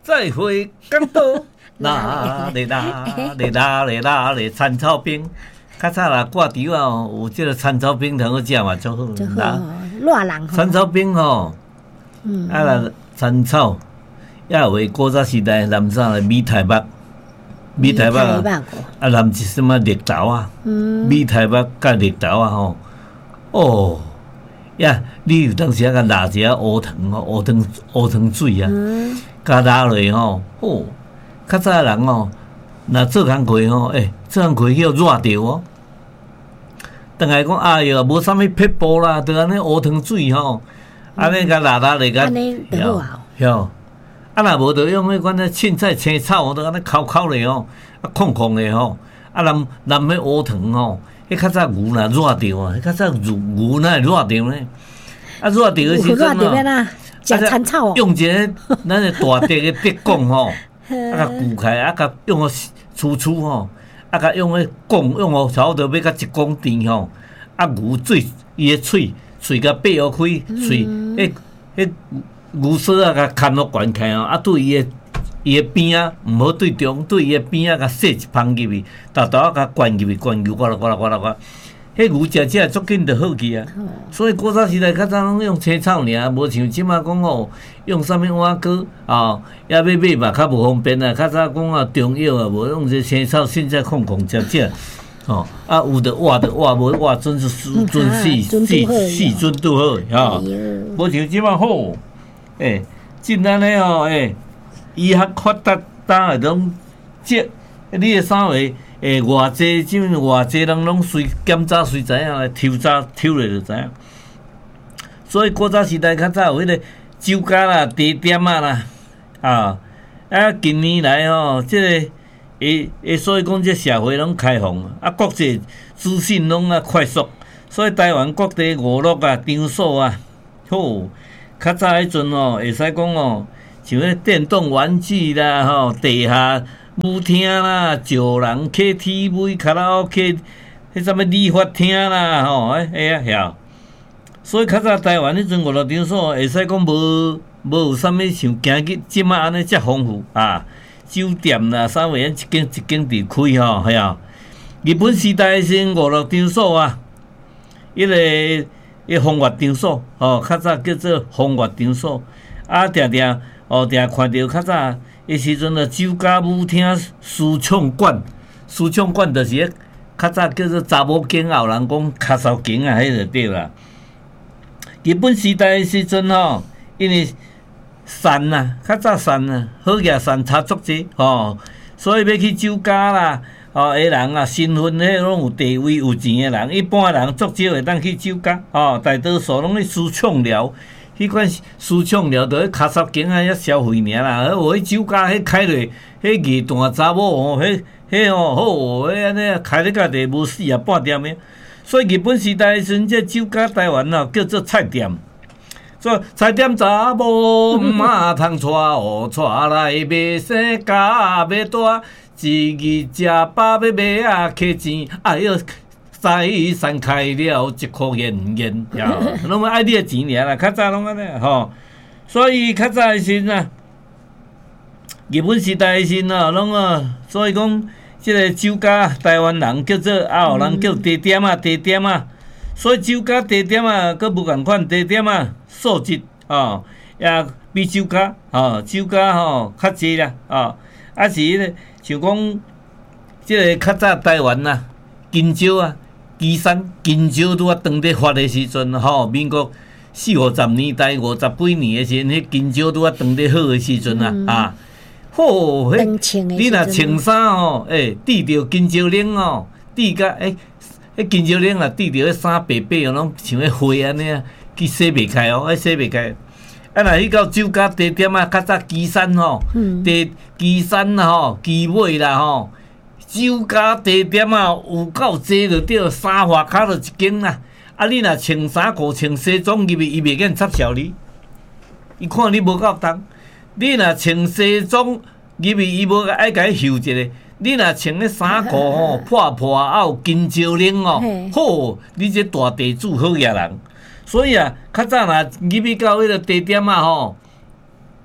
再会港岛，哪里哪里哪里哪里田草冰。较早啦，挂猪啊，有即个田草冰通好食嘛，足好。 就好热人。 田草冰吼，啊啦田草，也有诶古早时代南山诶米台北，米台北啊，啊南是什么绿豆啊？米台北甲绿豆啊吼，哦。呀，你有当时啊，甲拿一下乌糖吼，乌糖水啊，加拿落吼，哦，较早人吼，若做工课吼，做工课叫热着哦。等下讲哎哟，无啥物撇步啦，就安尼乌糖水吼，安尼甲拿落甲， 安尼就好啊。 哟，啊若无就用迄款咧凊彩青草，就安尼烤烤咧吼，啊空空咧吼，啊淋迄乌糖吼。迄较早牛若热着啊，迄较早牛哪会热着呢？啊，热着的时阵哦， 食田草哦， 用一个咱个大块的竹竿吼，啊，甲锯开，啊，甲用个粗吼，啊，甲用个棍用个差不多要甲1公长吼，啊，牛伊个喙甲背开，喙迄牛舌啊，甲牵落悬开哦，啊，对伊个边啊，毋好对中，对伊个边啊，甲射一芳入去，豆啊，甲灌入去，灌入呱啦呱啦呱啦呱。迄牛食足紧就好去啊。所以古早时代较早拢用青草尔，无像即马讲哦，用啥物碗糕啊，也要买嘛，较无方便啊。较早讲啊，中药啊，无用这青草，凊彩空食。哦，啊，有的活，无活准是细准拄好吼。无像即马好，真安尼哦，医学发达，当下拢即你个啥话，偌济人拢随检查随知影，抽咧就知影。所以古早时代较早有迄个酒家啦、茶店啊啦，近年来吼，即个所以讲这社会拢开放，啊，国际资讯拢快速，所以台湾各地娱乐啊、场所啊，好，较早迄阵哦，会使讲哦。像迄电动玩具啦，吼，地下舞厅啦，石人 KTV、卡拉 OK， 迄什么理发厅啦，吼，遐。所以较早台湾迄阵娱乐场所会使讲无有啥物像今日即马安尼遮丰富啊，酒店啦，啥物一间伫开吼，系啊。日本时代先娱乐场所啊，迄风月场所，吼，较早叫做风月场所，啊，定看到较早迄时阵酒家舞厅、私唱馆就是迄较早叫做查某间，后人讲卡哨间啊，迄就对啦。日本时代时阵吼，因为山啊，较早山啊，好野山差足济吼，所以要去酒家啦，的人啊，身份迄拢有地位、有钱的人，一般人足少会当去酒家，大多数拢去私唱寮。迄款私唱了，着迄卡哨间啊，遐消费尔啦。迄酒家迄开落，迄艺大查某吼，迄吼好，迄安尼开咧家己无4啊半点的。所以日本时代时阵，这酒家台湾哦叫做菜店。所以菜店查某毋嘛通带，带来卖生加卖大，一日食饱要买啊客钱，哎哟。再散开了1块元，拢爱你的钱尔啦。较早拢安尼吼，所以较早的时啊，日本时代的时拢所以讲，即个酒家台湾人叫做有人叫茶店啊，所以酒家茶店啊，佮无共款茶店啊，素质也比酒家酒家较济啦啊是咧像讲，即个较早台湾啊，金蕉啊。金蕉拄当咧发的时阵，民国40-50年代、50几年的时阵，迄金蕉拄当咧好的时阵好，你若穿衫滴着金蕉领滴甲迄金蕉领滴着迄衫白白拢像迄花安尼啊，去洗袂开洗袂开。啊，若去到酒家茶店啊，较早旗山旗山旗尾啦酒家茶店啊，有够济就对，3花卡就一间啦。啊，你若穿衫裤、穿西装入去，伊袂瘾插销你。伊看你无够重，你若穿西装入去，伊无爱甲你繡一个。你若穿迄衫裤破啊有金蕉领好，你这大地主好野人。所以啊，较早若入去到迄个茶店啊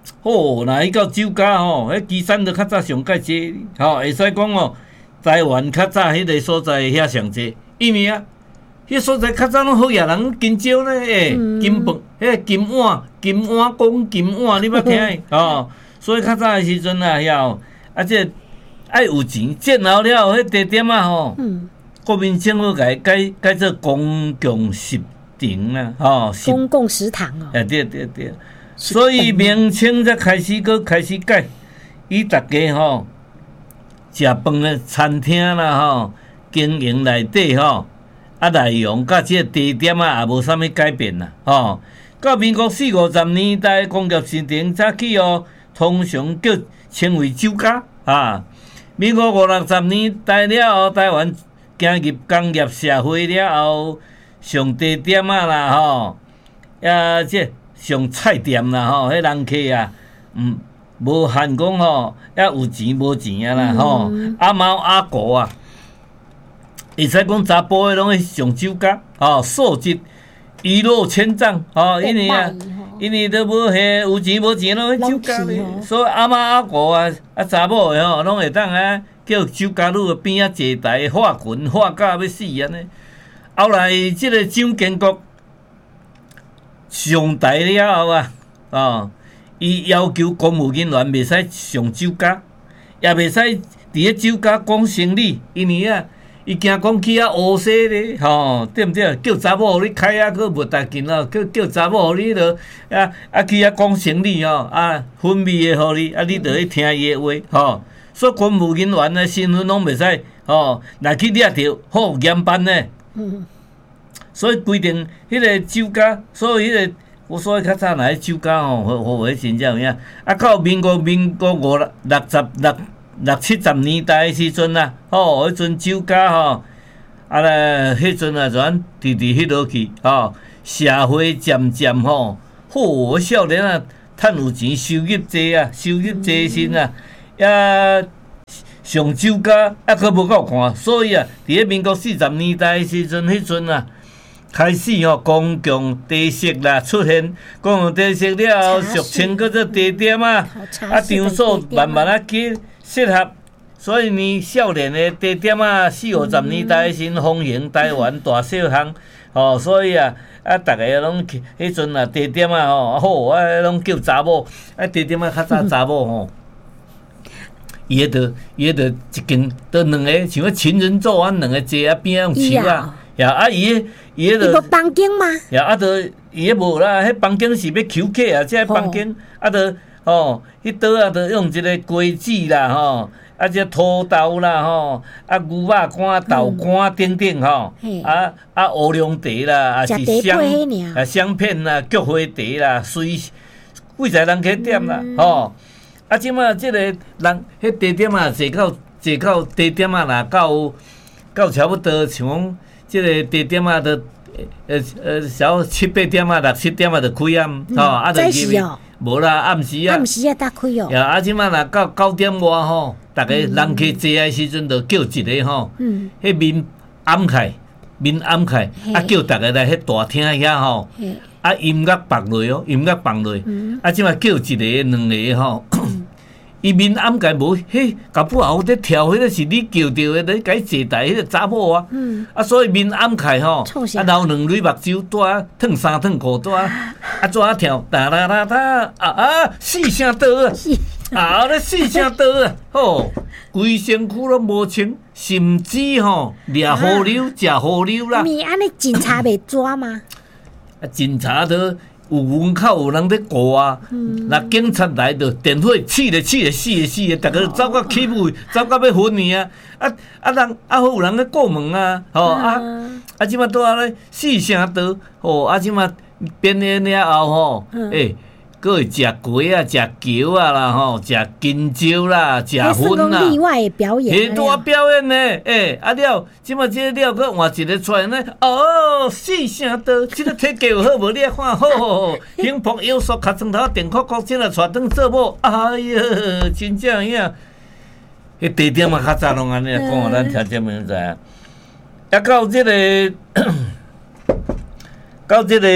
哦，若伊到酒家吼，迄基山都较早上介济，吼，会使讲哦，台湾较早迄个所在遐上济，因为啊，迄所在较早拢好野人金蕉呢，金饭，迄金碗讲金碗，你捌听哦？所以较早的时阵啊，遐啊，这爱有钱，建好了，迄地点啊吼，国民政府改做公共食堂啦，吼， 公共食堂哦。 对。所以明清才开始改，以大家吼食饭的餐厅啦吼，经营内底吼，啊内容甲即个地点啊也无啥物改变啦吼。到民国40-50年代，工业市场早起哦，通常叫称为酒家啊。民国50-60年代了后，台湾进入工业社会了后，上地点啊啦吼，即上菜店啦吼，迄人客啊，无限讲吼，有钱无钱啊啦吼，阿猫阿狗啊，会使讲查甫诶拢去上酒家吼，素质一落千丈吼，因为都无迄有钱无钱拢去酒家咧，所以阿猫阿狗啊，查某诶吼，拢会当叫酒家女边仔坐台画群画甲要死安尼。后来即个蒋经国上台了后啊，伊要求公务人员袂使上酒家，也袂使伫咧酒家讲生理，因为伊惊讲去乌西咧，吼，对毋对？叫查某互你开佫无大紧咯，叫查某互你落去讲生理吼，昏迷诶互你，你着去听伊诶话，吼。所以公务人员诶身份拢袂使，吼，若去掠着，好严办呢。所以规定迄个酒家，所以较早来酒家吼，互迄真正有影。到民国60-70年代的时阵啊，迄阵酒家吼，迄阵啊，就直迄落去吼，社会渐渐吼，少年啊，趁有钱，收入济身啊，上酒家佫无够看，所以伫咧民国40年代的时阵，迄阵啊。开始公共地色啦出现，公共地色了后，俗称叫做地点啊，场所慢慢去适合。所以呢，少年的地点啊，40-50年代先风行台湾大小巷，所以大家拢迄阵地点啊好，拢叫查某，地点较早查某吼。伊迄个一间都两个，像情人座两个坐边用树啊。伊迄无房间吗？ 伊迄无啦，迄房间是要求客啊，即房间迄桌就用一个瓜子啦即土豆啦牛肉干、豆干等等乌龙茶啦，是香片啦、菊花茶啦，随几在人客店啦即马即个人迄地点啊，坐到地点啊，若到差不多像讲。即个地点啊，都小7-8点啊，6-7点啊，就开啊，就入去。无啦，暗时啊， 才开哦。 即马若到9点外逐个人客坐的时阵，就叫一个迄面暗开，叫逐个来迄大厅遐音乐放落即马叫一个2个伊面暗间无，搞不好在跳，迄个是你叫着的，你甲伊坐台迄个查某啊。所以面暗开留2蕊目睭，带烫衫烫裤带，怎跳？哒啦啦哒四声倒咧四声倒规身躯拢无穿，甚至掠河流、食河流啦。 面安尼警察袂抓吗？ 警察都。有门口有人在顾啊，若警察来就电火刺咧，死咧，逐个走到起舞，走到要昏去啊！人好有人咧过门啊，即马拄仔咧四声倒，即马变演了后佫会食鸡啊、食桥啊啦，食金蕉啦、食粉啦， 例外的表演， 大表演呢，了，即马即个了，佫换一个出来呢，四声倒，即个体格有好无？你来看，好，幸福有素，脚床头电酷酷，即个带转做某，哎呀，真正影，迄地点嘛较早拢安尼讲，咱听节目知影。到即个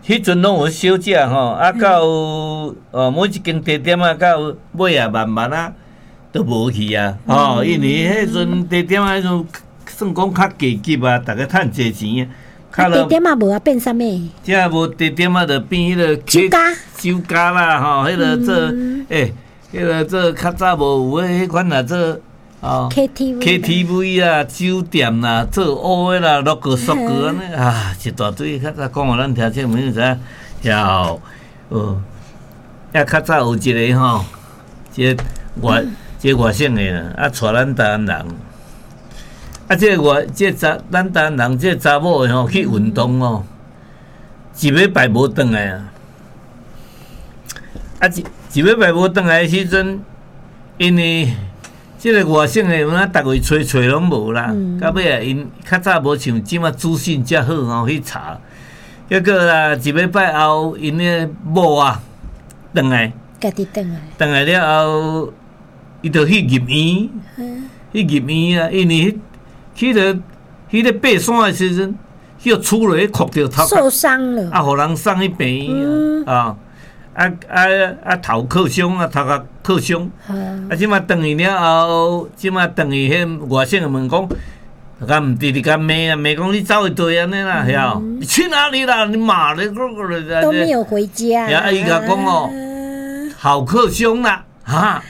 迄阵拢有小食吼，啊到每一间地点啊，到尾啊慢慢啊都无去啊，吼，因为迄阵地点啊，迄阵算讲较低级啊，逐个趁济钱啊。 地点啊无啊变啥物？ 即啊无地点啊，就变迄个酒家啦，吼，迄个做迄个做较早无有迄款啊做。KTV 啦、酒店啦、做乌的啦、录个缩个安尼啊，一大堆。较早讲互咱听，这明知影，也较早有一个吼，这外省的啦，啊，带咱台湾人，啊，咱台湾人这查某的吼去运动哦，一礼拜无转来啊，一礼拜无转来的时阵，因为即个外省诶，咱逐月找拢无啦。到尾啊，因较早无像即马资讯遮好吼去查，结果啦，一礼拜后因诶某啊，转来， 家己转来， 转来了后，伊就去入院，去入院啊，因为迄个爬山诶时阵，迄个厝落去哭着头受伤了， 互人送去病院啊。头磕伤啊，头壳磕伤。即马转去了后，即马转去迄外省的问讲，敢毋直直甲骂啊，骂讲你走一堆安尼啦，晓？你去哪里啦？你妈的， 都没有回家。 呀，伊甲讲哦，头磕伤啦，哈，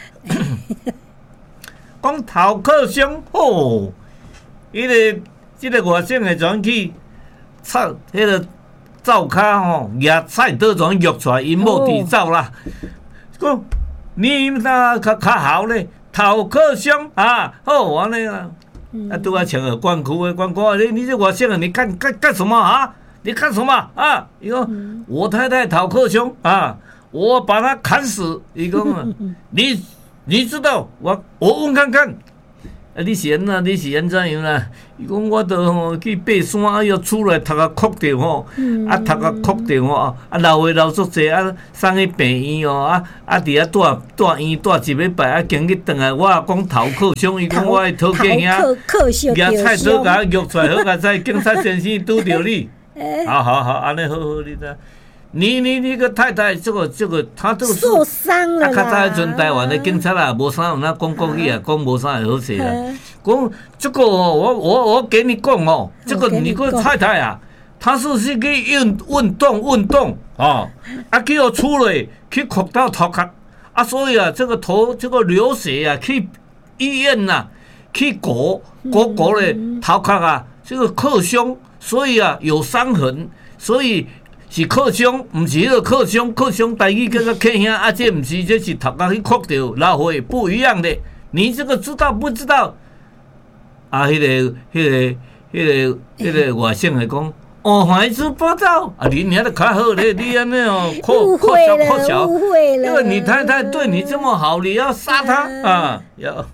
讲头磕伤，吼，即个外省的转去操迄个。灶骹吼，野菜倒全约出来，因某伫走啦。讲你那较好咧，头壳伤啊，好安尼啦。啊，拄啊穿个官裤的，官裤你这外省人，你干什么啊？你干什么啊？伊讲我太太头壳伤啊，我把她砍死。伊讲你知道我问看看。啊！你是安怎？你是安怎样啦？伊讲我都吼去爬山，啊，要出来头壳哭着吼，啊头壳哭着吼，啊流血流足济，啊送去病院哦，伫遐住院住一礼拜，啊今日转来，我也讲头壳伤，伊讲我的讨家兄，野菜刀甲约出来，好甲在警察先生拄着你，好，安尼好，你知？你个太太这个，他这个受伤了啦。 较早迄阵台湾的警察啊，无啥有那讲国语啊，讲无啥会好势啦。讲这个哦，我给你讲哦，这个你个太太啊，她是去运动啊，去互出来去哭到头壳啊，所以啊，这个流血啊，去医院呐，去割咧头壳啊，这个磕伤，所以啊有伤痕，所以。是磕伤，毋是迄个磕伤台语叫做磕兄，啊，这毋是，这是头壳去哭着流血，不一样的。你这个知道不知道？啊，迄个外省的讲，哦，孩子报道啊，你还得较好咧，你安尼哦， 误会了， 因为你太太对你这么好，你要杀她啊？要。啊，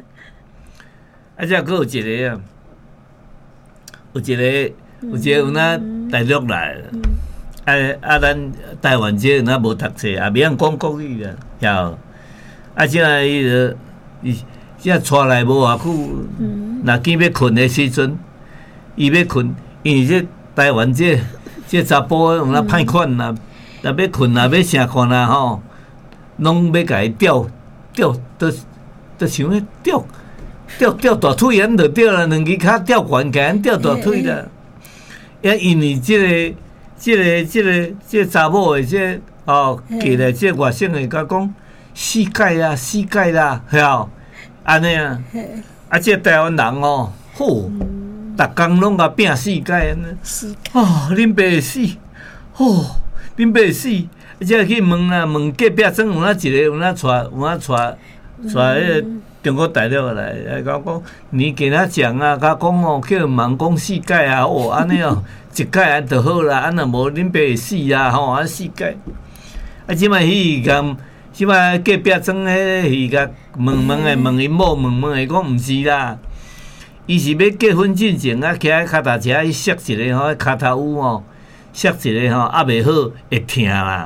这还有一个啊，有一个咱大陆来。咱台湾这那无读册，也袂晓讲国语啦，晓？即个伊个，即带来无偌久，若见要困的时阵，伊要困，因为这台湾这查甫用那歹款啦，若要困啦，要啥款啦吼，拢要甲伊吊，都想要吊大腿，咱就吊啦，两只脚吊悬，甲咱吊大腿啦。因为这个查某的这寄来这外省的甲讲膝盖啦，晓安尼啊？啊，这台湾人哦，吼，逐工拢甲拼膝盖安尼。哦，恁爸会死，哦，恁爸会死，这去问隔壁庄有哪一个有哪带迄个中国大陆来讲，你给他讲啊，甲讲哦，叫人讲膝盖啊，哦，安尼哦。一盖安就好啦，安若无恁爸会死啊吼，啊死盖。啊，即摆迄个，即摆隔壁庄迄个问因某问伊讲毋是啦，伊是要结婚进前啊，徛喺脚踏车去摔一个吼，脚头有吼，摔一个吼，啊袂好会疼啦。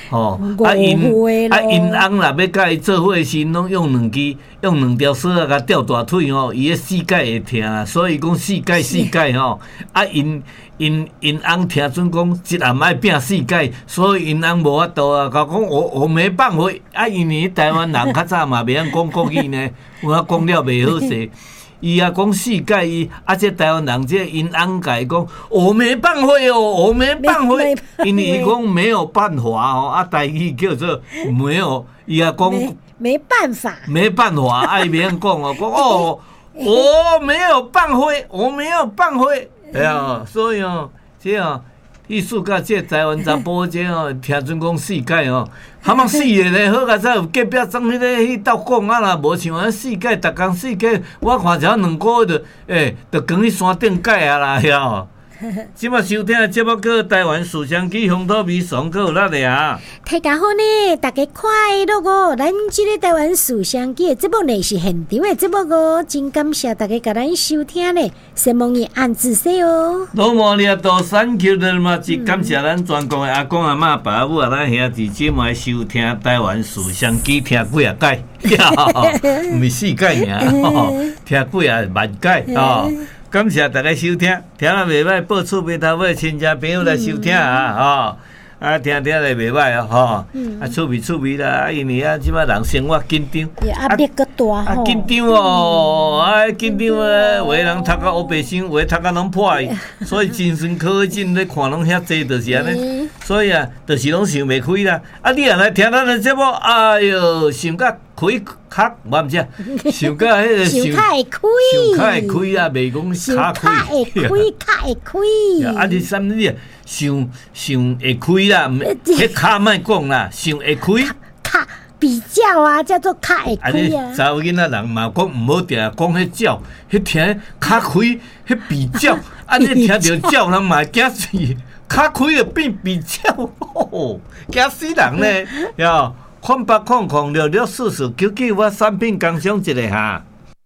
吼， 误会咯因翁若要甲伊做伙时，拢用两条绳仔甲吊大腿吼，伊个膝盖会疼，所以讲膝盖吼，因翁听准讲一暗爱拼膝盖，所以因翁无法度啊，甲讲我没办法，因为台湾人较早嘛袂晓讲国语呢，有啊讲了袂好势。伊啊讲膝盖伊，这台湾人这因翁甲伊讲，我没办法哦，我没办法，因为伊讲没有办法吼，台语叫做没有，伊啊讲没办法， 没办法，伊袂晓讲哦，讲哦，我没有办法，我没有办法，哎呀，所以哦，这哦。意思甲这台湾查甫这哦，听准讲世界哦，蛤蟆死的咧，好甲早有隔壁装迄个迄斗讲啊啦，无像咱世界，逐工世界，我看只2个月就扛去山顶改啊啦，晓。即马收听的节目叫台湾思想机风土味爽，搁有哪个啊？ 大家好呢，大家快乐哦！咱这个台湾思想机的节目呢是现场的节目哦，真感谢大家甲咱收听呢，希望你按仔细哦。 老毛你多3Q的嘛，真感谢咱全国的阿公阿嬷、爸母啊，咱兄弟姐妹收听台湾思想机，听几啊届，唔是4届尔，听几啊万届哦。感谢大家收听，听了袂歹，报厝边头尾亲戚朋友来收听啊，听就袂歹哦，趣味啦，因为即摆人生活紧张， 压力搁大吼， 紧张哦，紧张啊，有个人读到黑白相，有个读到拢破去，所以精神科诊咧看拢遐济，就是安尼，所以就是拢想袂开啦。你若来听咱的节目，哎哟，想甲开壳，我毋知，想甲迄个想较会开， 想较会开啊，袂讲卡开， 较会开。 你啥物事？想会开啦，迄卡莫讲啦，想会开。 卡比较啊，叫做较会开啊。 查某囡仔人嘛讲毋好定讲迄鸟，迄听卡开，迄比较，你听着鸟人嘛惊死，卡开就变比较，惊死人呢，哟。0800664499，我产品工商一个哈。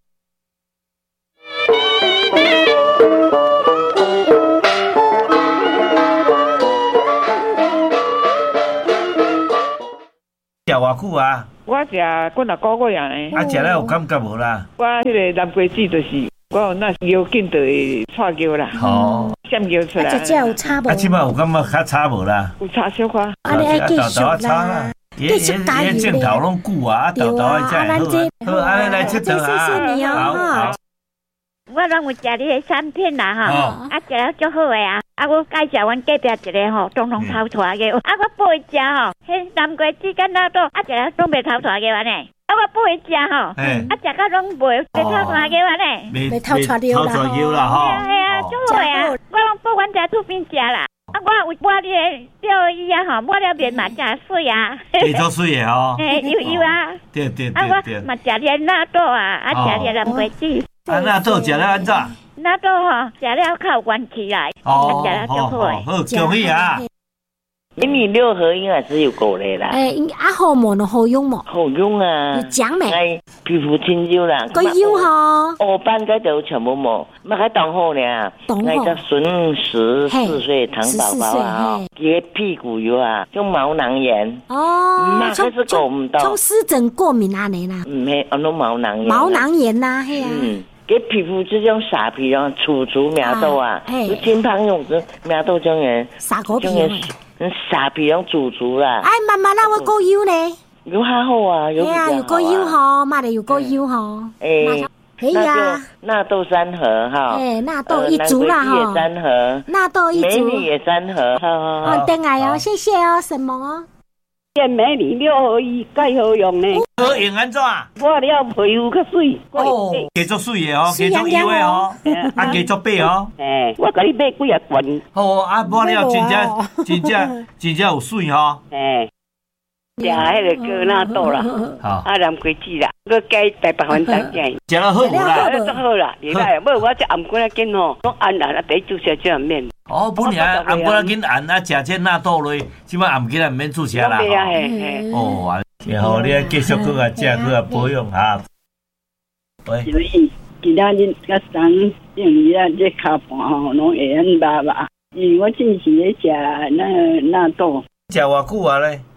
食偌久啊？ 我食几若个月呢。 食了有感觉无啦？ 我迄个南瓜子就是，我有那腰紧就会错腰啦。 哦。 闪腰出来。 这有差无？ 即摆有感觉较差无啦？ 有差小可。 你爱继续啦。继续打鱼镜头拢久啊，豆豆爱食好，安尼来佚佗啊！ 谢谢你哦。 我拢有食你的产品啦吼，食了足好诶啊！我介绍阮隔壁一个吼，总统头带嘅，我不会食吼，迄南瓜子干哪多，食了拢袂头带嘅安尼。我不会食吼，食到拢袂头带嘅安尼。 袂头带啦吼。 系啊，足好诶啊！我拢不阮家厝边食啦。我有抹你的吊衣啊吼，抹了面嘛真水啊， 味足水的吼， 有啊， 对。 我嘛食你纳豆啊，食你南瓜子。 纳豆食了安怎？ 纳豆吼，食了较元气来，食了足好诶。 好，恭喜啊！ 你6合应该只有够的啦。 好摸呢，好用冇？ 好用啊！ 有讲没？ 皮肤清幽啦。 个油吼。 班个就全部冇，嘛还当好呢。当好。个孙14岁糖宝宝啊，伊屁股有啊，种毛囊炎。哦。那是过唔到。 从湿疹过敏安尼啦。 没，弄毛囊炎。 毛囊炎呐，嘿啊。 给皮肤这种沙皮啊，除苗豆啊，有金胖用的苗豆种人。 沙果皮。 沙皮用煮足啦。 妈妈那我够油呢。 有还好啊，有比较好啊。 有够油吼，妈的有够油吼。可以啊。纳豆3盒哈。 纳豆1组啦哈。 也3盒。 纳豆1组。 美女也3盒。 好，等下哦，谢谢哦，什么哦？ 健美女6合1，介好用呢。 好用安怎？ 抹了皮肤较水。 哦，加足水的哦，加足油的哦，加足白哦。 我甲你买几啊罐。 好，抹了真正有水吼。 食迄个高纳豆啦，南瓜子啦，佮加大白粉蛋酱。 食了好无啦？ 足好啦，厉害。无我这暗棍仔紧吼，拢按啦，第一注射这面。 本来暗棍仔紧按食这纳豆类，即摆暗棍仔毋免注射啦。然后你继续佮食佮保养哈。喂。 其他日甲3定日啊，这骹盘吼，拢会安爸爸。因为我之前咧食那纳豆。 食偌久啊咧？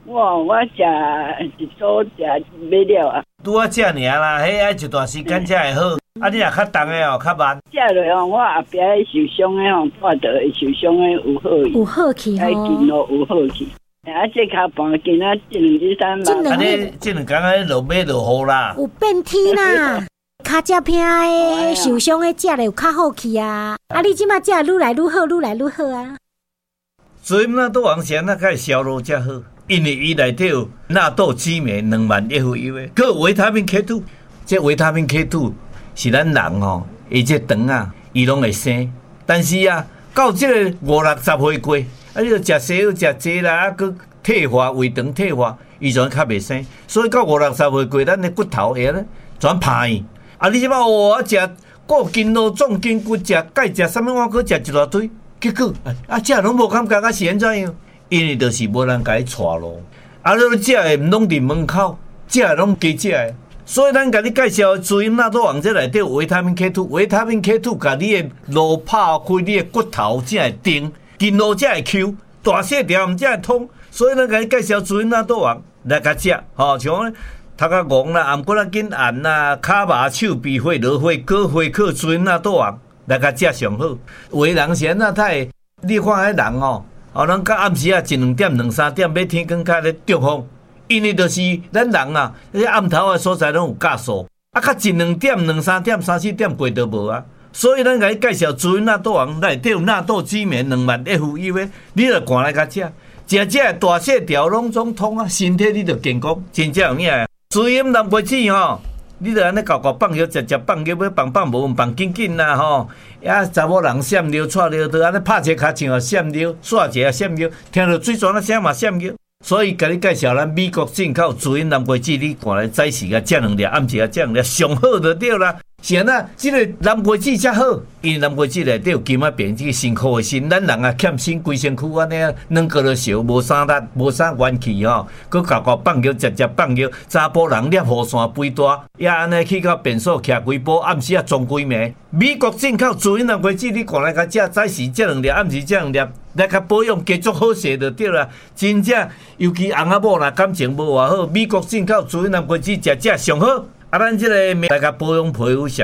我食一组食买了啊。 拄啊食尔啦，迄爱一段时间才会好。啊，你若较重的哦，较慢。 食落哦，我后壁受伤的哦，看到会受伤的有好去， 有好去吼，筋咯有好去。啊，这脚盘今仔这2日3晚， 安尼这2天落尾落雨啦， 有变天啦。脚只偏的受伤的食了有较好去啊！啊，你即马食愈来愈好，愈来愈好啊！ 所以纳豆王先那个销路才好，因为伊内底有纳豆激酶2万FU，佮有维他命 K2， 这维他命 K2 是咱人吼，伊这肠啊，伊拢会生，但是啊，到这个50、60岁过，啊，你着食西药食济啦，啊，佮退化胃肠退化，伊就较袂生，所以到50、60岁过，咱的骨头会咧全歹去。啊！你即摆食固筋咯、壮筋骨、食钙、食啥物，我搁食一大堆，结果食拢无感觉，啊是安怎样？因为就是无人甲伊带咯。啊，你食的毋拢伫门口，食的拢加食的。所以咱甲你介绍滋阴纳豆王这内底有维他命 K2， 维他命 K2 甲你的路拍开，你的骨头才会定，筋络才会 Q， 大细条才会通。所以咱甲你介绍滋阴纳豆王来甲食，吼像。头壳戆啦，颔骨仔紧按啦，骹麻、手臂火、落火、高火克滋阴纳豆王来甲食上好。有的人是安怎太，你看迄人哦，人到暗时啊1、2点、2、3点要天光较咧中风，因为就是咱人啊，迄暗头的所在拢有假数，啊，较1、2点、2、3点、3、4点过都无啊。所以咱甲你介绍滋阴纳豆王内底有纳豆激酶2万FU的，你着赶来甲食，食大细条拢总通啊，身体你着健康，真正有影。滋阴南瓜子吼，你着安尼搞搞放药，食放药，要放无放紧紧啦吼。啊，查某人闪尿、带尿，着安尼拍一下脚闪尿，刷一下闪尿，听到水泉啊声嘛闪尿。所以，甲你介绍咱美国进口滋阴南瓜子，你看来早时啊食2粒，暗时啊食2粒，上好就对啦。是安那，即个南瓜子才好，因为南瓜子内底有金仔变这个辛苦的心，咱人啊欠锌，规身躯安尼啊，软个了烧，无啥力，无啥元气吼，佮搞搞放尿，食放尿，查甫人捏雨伞肥大，也安尼去到便所徛规波，暗时啊装规暝。美国进口滋阴南瓜子，你看来甲食，早时食2粒，暗时食2粒，来甲保养加足好势就对啦。真正，尤其翁仔某若感情无偌好，美国进口滋阴南瓜子食上好。啊，咱即个大家保养皮肤上。